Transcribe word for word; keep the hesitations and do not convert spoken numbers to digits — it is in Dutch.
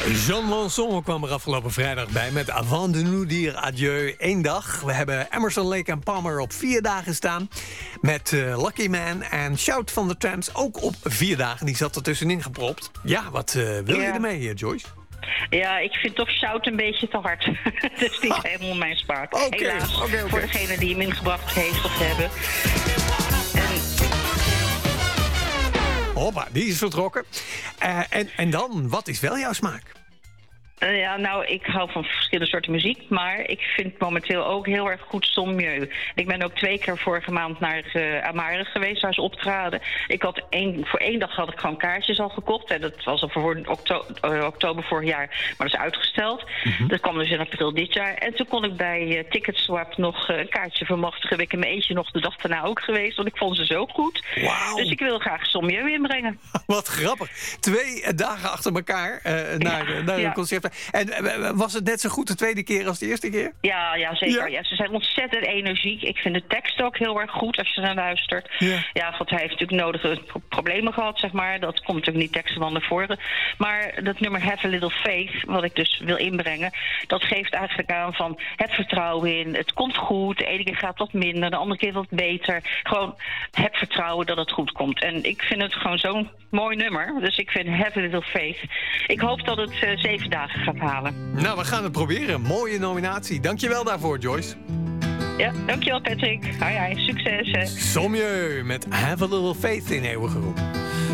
Jean Lanson kwam er afgelopen vrijdag bij met Avant de nous dire adieu. Eén dag. We hebben Emerson, Lake en Palmer op vier dagen staan. Met uh, Lucky Man en Shout van de Tramps ook op vier dagen. Die zat er tussenin gepropt. Ja, wat uh, wil ja. je ermee, uh, Joyce? Ja, ik vind toch Shout een beetje te hard. Het is niet ah. helemaal mijn smaak. Okay, Helaas, okay, okay. voor degene die hem ingebracht heeft of hebben. En... Hoppa, die is vertrokken. Uh, en, en dan, wat is wel jouw smaak? Uh, ja, nou, ik hou van verschillende soorten muziek, maar ik vind momenteel ook heel erg goed Sommieu. Ik ben ook twee keer vorige maand naar uh, Amare geweest, waar ze optraden. Ik had één, voor één dag had ik gewoon kaartjes al gekocht. En dat was al voor okto- uh, oktober vorig jaar, maar dat is uitgesteld. Mm-hmm. Dat kwam dus in april dit jaar. En toen kon ik bij uh, Ticketswap nog uh, een kaartje vermachtigen. Ben ik in mijn eentje nog de dag daarna ook geweest, want ik vond ze zo goed. Wow. Dus ik wil graag Sommieu inbrengen. Wat grappig. Twee dagen achter elkaar uh, naar, ja, naar een ja. concert. En uh, was het net zo goed de tweede keer als de eerste keer? Ja, ja zeker. Ja. Ja, ze zijn ontzettend energiek. Ik vind de tekst ook heel erg goed als je naar luistert. Ja, ja want hij heeft natuurlijk nodige problemen gehad, zeg maar. Dat komt natuurlijk niet teksten van naar voren. Maar dat nummer Have a Little Faith, wat ik dus wil inbrengen, dat geeft eigenlijk aan van heb vertrouwen in, het komt goed. De ene keer gaat wat minder, de andere keer wat beter. Gewoon heb vertrouwen dat het goed komt. En ik vind het gewoon zo'n mooi nummer. Dus ik vind Have a Little Faith. Ik hoop dat het uh, zeven dagen gaat halen. Nou, we gaan het proberen. Mooie nominatie. Dankjewel daarvoor, Joyce. Ja, dankjewel Patrick. Hi, hi. Succes. Hè. Sommieu met Have a Little Faith in eeuwige roep.